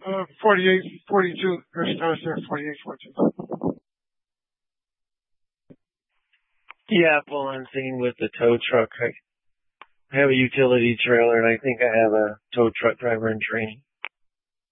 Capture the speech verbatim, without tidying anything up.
Uh, forty-eight, forty-two. First I was there, forty-eight, forty-two. Yeah, full on scene with the tow truck. I have a utility trailer, and I think I have a tow truck driver in training.